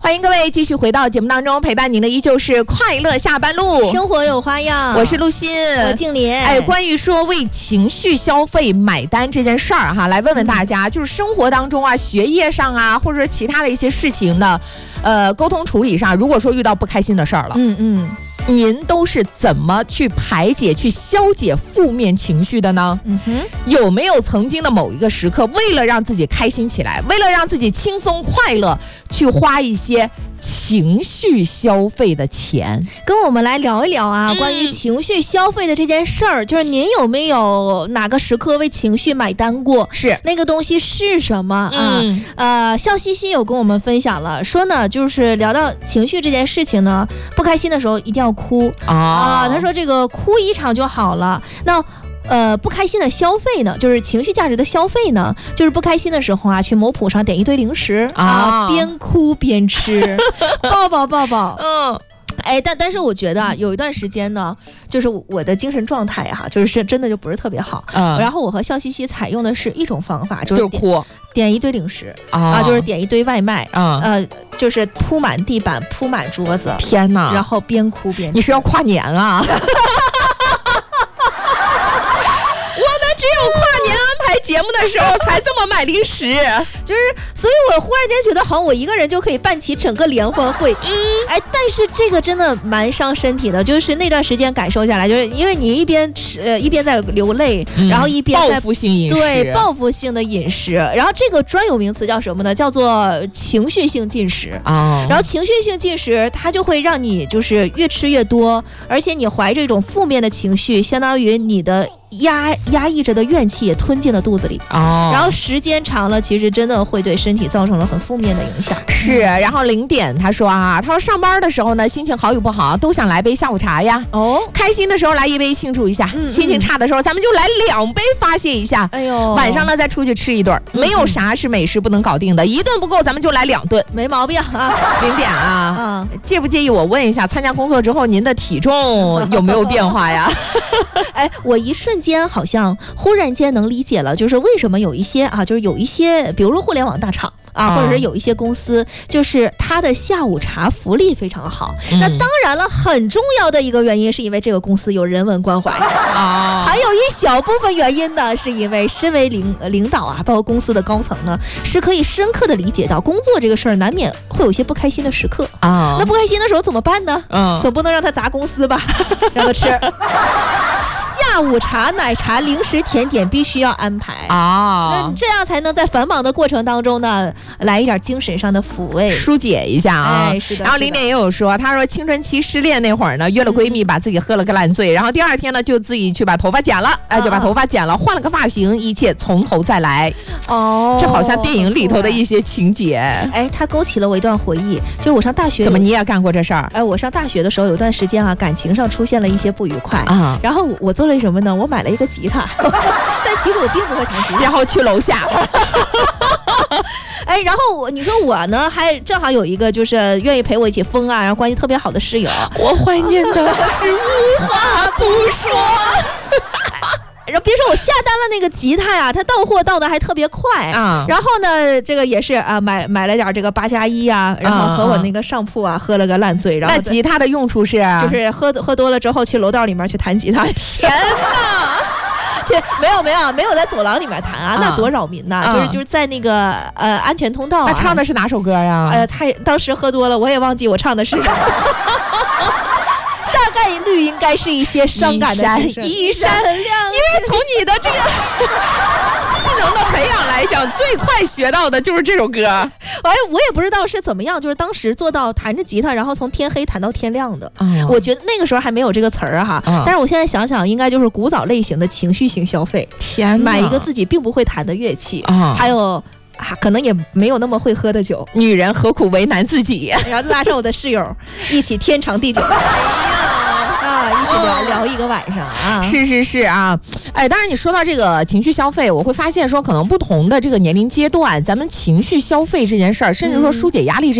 欢迎各位继续回到节目当中，陪伴您的依旧是快乐下班路， 生活有花样。 我是陆欣， 我静林。 关于说为情绪消费买单这件事儿哈，来问问大家，就是生活当中啊、学业上啊，或者说其他的一些事情的，沟通处理上，如果说遇到不开心的事儿了，您都是怎么去排解、去消解负面情绪的呢？有没有曾经的某一个时刻，为了让自己开心起来，为了让自己轻松快乐，去花一些情绪消费的钱？ 跟我们来聊一聊啊，关于情绪消费的这件事儿，就是您有没有哪个时刻为情绪买单过？ 是那个东西是什么啊？笑嘻嘻有跟我们分享了，说呢，就是聊到情绪这件事情呢，不开心的时候一定要哭啊。他说这个哭一场就好了。那不开心的消费呢，就是情绪价值的消费呢，就是不开心的时候啊，去某普上点一堆零食啊，边哭边吃，抱抱抱抱。但是我觉得啊，有一段时间呢，就是我的精神状态哈，就是真的就不是特别好。然后我和笑嘻嘻采用的是一种方法，就是哭，点一堆零食啊，就是点一堆外卖就是铺满地板，铺满桌子。 天哪！ 然后边哭边吃。 你是要跨年啊？只有跨年安排节目的时候才这么买零食， 所以我忽然间觉得好像我一个人就可以办起整个联欢会。但是这个真的蛮伤身体的，就是那段时间感受下来，就是因为你一边吃一边在流泪，然后一边在报复性饮食， 对，报复性的饮食。然后这个专有名词叫什么呢？叫做情绪性进食然后情绪性进食它就会让你就是越吃越多，而且你怀着一种负面的情绪，相当于你的压抑着的怨气也吞进了肚子里然后时间长了，其实真的会对身体造成了很负面的影响。 是，然后0点他说上班的时候呢，心情好与不好都想来杯下午茶呀。开心的时候来一杯庆祝一下，心情差的时候咱们就来2杯发泄一下。晚上呢再出去吃一顿，没有啥是美食不能搞定的，一顿不够咱们就来2顿， 没毛病啊。 0点介不介意我问一下，参加工作之后您的体重有没有变化呀？ 我一瞬间好像忽然间能理解了，就是为什么有一些比如说互联网大厂或者是有一些公司，就是它的下午茶福利非常好。那当然了，很重要的一个原因是因为这个公司有人文关怀还有一小部分原因呢，是因为身为领导包括公司的高层呢，是可以深刻的理解到工作这个事儿难免会有些不开心的时刻那不开心的时候怎么办呢？总不能让他砸公司吧，让他吃下午茶、奶茶、零食、甜点必须要安排那这样才能在繁忙的过程当中呢，来一点精神上的抚慰、疏解一下是的。 然后0点也有说，他说青春期失恋那会儿呢，约了闺蜜把自己喝了个烂醉，然后第2天呢就自己去把头发剪了，就把头发剪了，换了个发型，一切从头再来。这好像电影里头的一些情节。 它勾起了我一段回忆，就是我上大学。 怎么你也干过这事儿？ 我上大学的时候有段时间感情上出现了一些不愉快然后我做了什么呢？我买了一个吉他但其实我并不会弹吉他， 然后去楼下然后你说我呢，还正好有一个就是愿意陪我一起疯然后关系特别好的室友。 我怀念的是无话不说然后别说我下单了那个吉他它到货到的还特别快然后呢，这个也是买了点这个8+1然后和我那个上铺喝了个烂醉。然后那吉他的用处是就是喝多了之后去楼道里面去弹吉他。 天哪！ 这没有在走廊里面弹那多扰民呐！就是在那个安全通道。 他唱的是哪首歌呀？ 他当时喝多了，我也忘记我唱的是。大概率应该是一些伤感的情绪。 一山亮，因为从你的这个技能的培养来讲，最快学到的就是这首歌。 我也不知道是怎么样，就是当时做到弹着吉他，然后从天黑弹到天亮的。我觉得那个时候还没有这个词儿但是我现在想想，应该就是古早类型的情绪型消费。 天哪！ 买一个自己并不会弹的乐器还有可能也没有那么会喝的酒。 女人何苦为难自己？ 然后拉上我的室友一起天长地久。一起聊一个晚上是当然你说到这个情绪消费，我会发现说可能不同的这个年龄阶段，咱们情绪消费这件事儿，甚至说疏解压力